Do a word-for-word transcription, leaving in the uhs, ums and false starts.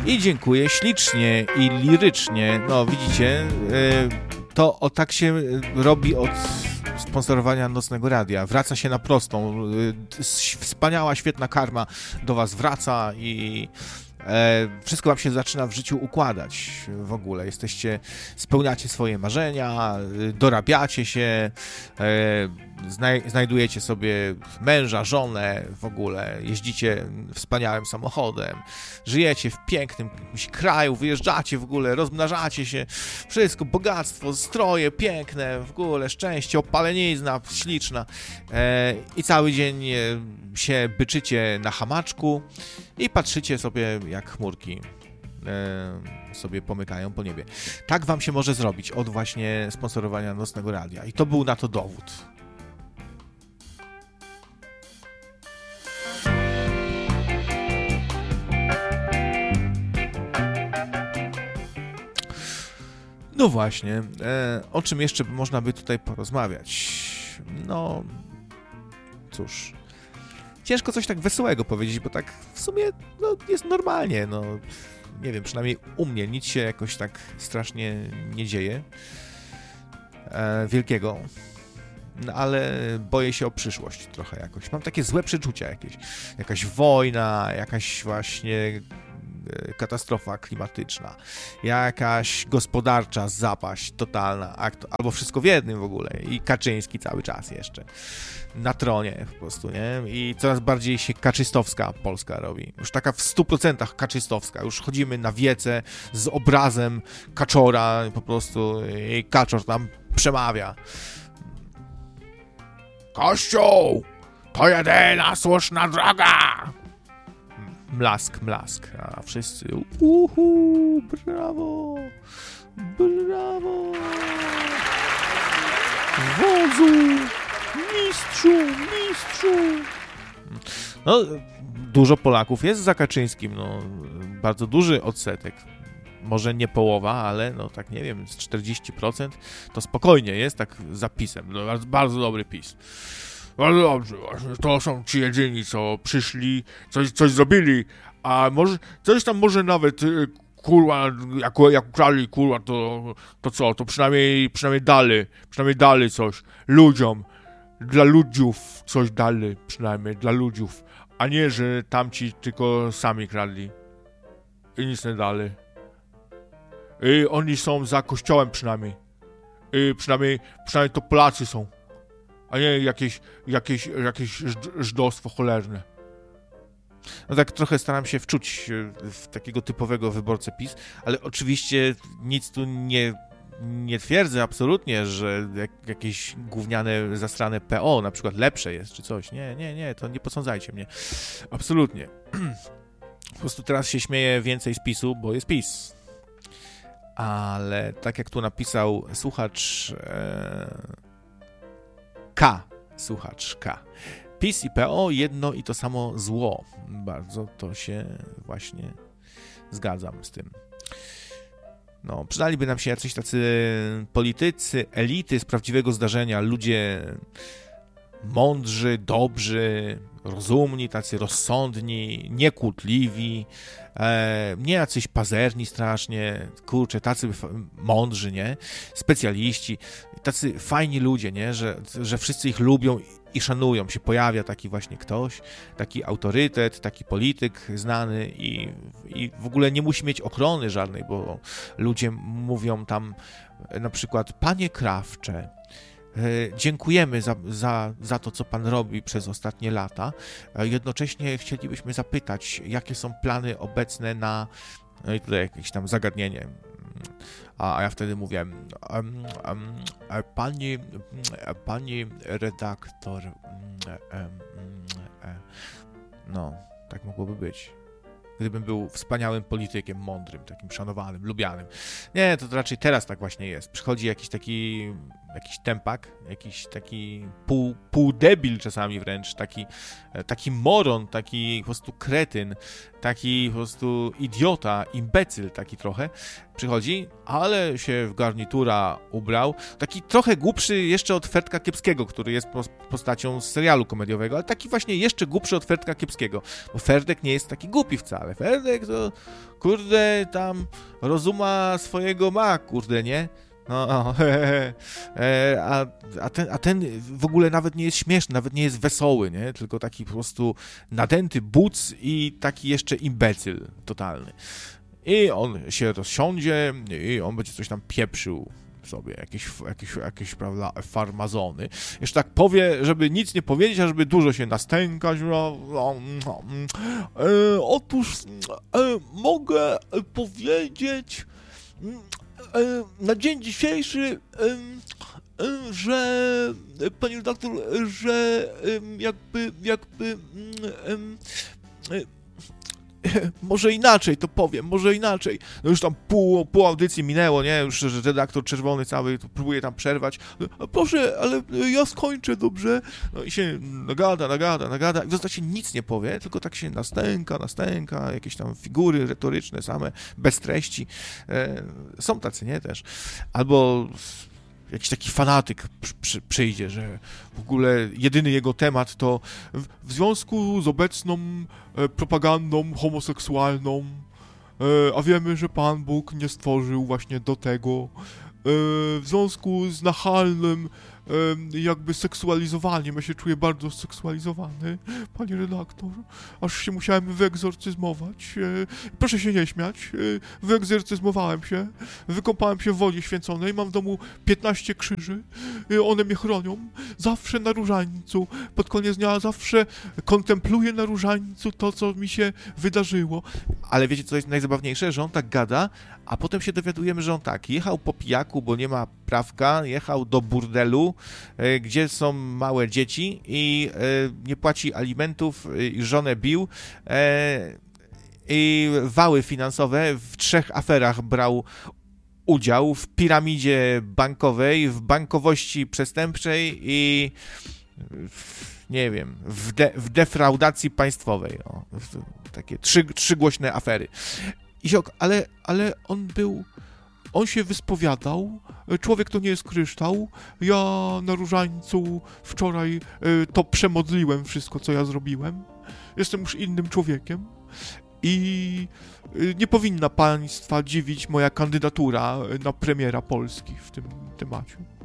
I dziękuję ślicznie i lirycznie. No widzicie, to o tak się robi od sponsorowania Nocnego Radia. Wraca się na prostą. Wspaniała, świetna karma do was wraca i wszystko wam się zaczyna w życiu układać w ogóle. Jesteście, spełniacie swoje marzenia, dorabiacie się, znajdujecie sobie męża, żonę w ogóle, jeździcie wspaniałym samochodem, żyjecie w pięknym kraju, wyjeżdżacie w ogóle, rozmnażacie się, wszystko, bogactwo, stroje piękne, w ogóle szczęście, opalenizna śliczna i cały dzień się byczycie na hamaczku i patrzycie sobie, jak chmurki e, sobie pomykają po niebie. Tak wam się może zrobić od właśnie sponsorowania Nocnego Radia. I to był na to dowód. No właśnie, e, o czym jeszcze można by tutaj porozmawiać? No, cóż... Ciężko coś tak wesołego powiedzieć, bo tak w sumie no, jest normalnie, no nie wiem, przynajmniej u mnie nic się jakoś tak strasznie nie dzieje e, wielkiego, no, ale boję się o przyszłość trochę jakoś. Mam takie złe przeczucia jakieś, jakaś wojna, jakaś właśnie katastrofa klimatyczna, jakaś gospodarcza zapaść totalna, albo wszystko w jednym w ogóle i Kaczyński cały czas jeszcze na tronie po prostu, nie? I coraz bardziej się kaczystowska Polska robi. Już taka w stu procentach kaczystowska. Już chodzimy na wiece z obrazem kaczora po prostu i kaczor tam przemawia. Kościół! To jedyna słuszna droga! Mlask, mlask, a wszyscy uhu, brawo, brawo, wodzu, mistrzu, mistrzu. No, dużo Polaków jest za Kaczyńskim, no, bardzo duży odsetek, może nie połowa, ale no tak nie wiem, z czterdzieści procent to spokojnie jest, tak zapisem, no, bardzo, bardzo dobry PiS. Bardzo dobrze, właśnie, to są ci jedyni, co przyszli, coś, coś zrobili, a może, coś tam może nawet, kurwa, jak, jak ukradli, kurwa, to, to co, to przynajmniej, przynajmniej dali, przynajmniej dali coś ludziom, dla ludziów coś dali, przynajmniej dla ludziów, a nie, że tamci tylko sami kradli i nic nie dali. I oni są za kościołem przynajmniej, i przynajmniej, przynajmniej to Polacy są. A nie jakieś, jakieś, jakieś żdostwo cholerne. No tak trochę staram się wczuć w takiego typowego wyborcę PiS, ale oczywiście nic tu nie, nie twierdzę absolutnie, że jak, jakieś gówniane, zasrane P O na przykład lepsze jest, czy coś. Nie, nie, nie, to nie posądzajcie mnie. Absolutnie. Po prostu teraz się śmieję więcej z PiSu, bo jest PiS. Ale tak jak tu napisał słuchacz... E... K, słuchacz K. PiS i P O jedno i to samo zło. Bardzo to się właśnie zgadzam z tym. No, przydaliby nam się jacyś tacy politycy, elity z prawdziwego zdarzenia, ludzie mądrzy, dobrzy, rozumni, tacy rozsądni, niekłótliwi, e, nie jacyś pazerni strasznie, kurczę, tacy mądrzy, nie? Specjaliści, tacy fajni ludzie, nie? Że, że wszyscy ich lubią i szanują. Się pojawia taki właśnie ktoś, taki autorytet, taki polityk znany i, i w ogóle nie musi mieć ochrony żadnej, bo ludzie mówią tam na przykład, panie Krawcze, dziękujemy za, za, za to, co pan robi przez ostatnie lata. Jednocześnie chcielibyśmy zapytać, jakie są plany obecne na... No i tutaj jakieś tam zagadnienie. A, a ja wtedy mówię, um, um, pani, pani redaktor, um, um, no, tak mogłoby być. Gdybym był wspaniałym politykiem, mądrym, takim szanowanym, lubianym. Nie, to raczej teraz tak właśnie jest. Przychodzi jakiś taki jakiś tempak, jakiś taki pół, półdebil czasami wręcz, taki, taki moron, taki po prostu kretyn, taki po prostu idiota, imbecyl taki trochę, przychodzi, ale się w garnitura ubrał, taki trochę głupszy jeszcze od Ferdka Kiepskiego, który jest postacią z serialu komediowego, ale taki właśnie jeszcze głupszy od Ferdka Kiepskiego, bo Ferdek nie jest taki głupi wcale, Ferdek to, kurde, tam rozuma swojego ma, kurde, nie? No, he, he, he. A, a, ten, a ten w ogóle nawet nie jest śmieszny, nawet nie jest wesoły, nie? Tylko taki po prostu nadęty buc i taki jeszcze imbecyl totalny. I on się rozsiądzie i on będzie coś tam pieprzył sobie, jakieś, jakieś, jakieś prawda, farmazony. Jeszcze tak powie, żeby nic nie powiedzieć, a żeby dużo się nastękać. No, no, no. E, otóż e, mogę powiedzieć na dzień dzisiejszy, że, panie redaktor, że jakby, jakby, może inaczej to powiem, może inaczej. No już tam pół, pół audycji minęło, nie? Już redaktor czerwony cały próbuje tam przerwać. Proszę, ale ja skończę, dobrze? No i się nagada, nagada, nagada. I w zasadzie nic nie powie, tylko tak się nastęka, nastęka, jakieś tam figury retoryczne same, bez treści. E, są tacy, nie? Też. Albo jakiś taki fanatyk przy, przy, przyjdzie, że w ogóle jedyny jego temat to w, w związku z obecną e, propagandą homoseksualną, e, a wiemy, że Pan Bóg nie stworzył właśnie do tego, e, w związku z nachalnym e, jakby seksualizowaniem, ja się czuję bardzo seksualizowany, panie redaktor, aż się musiałem wyegzorcyzmować. E, proszę się nie śmiać, e, wyegzorcyzmowałem się, wykąpałem się w wodzie święconej, mam w domu piętnaście krzyży, e, one mnie chronią, zawsze na różańcu, pod koniec dnia zawsze kontempluję na różańcu to, co mi się wydarzyło. Ale wiecie, co jest najzabawniejsze? Że on tak gada, a potem się dowiadujemy, że on tak, jechał po pijaku, bo nie ma prawka, jechał do burdelu, y, gdzie są małe dzieci i y, nie płaci alimentów y, i żonę bił y, i wały finansowe w trzech aferach brał udział, w piramidzie bankowej, w bankowości przestępczej i w, nie wiem, w, de, w defraudacji państwowej. O, takie trzy, trzy głośne afery. I się, ale, ale on był, on się wyspowiadał, człowiek to nie jest kryształ, ja na różańcu wczoraj y, to przemodliłem wszystko, co ja zrobiłem, jestem już innym człowiekiem i y, nie powinna państwa dziwić moja kandydatura na premiera Polski w tym temacie.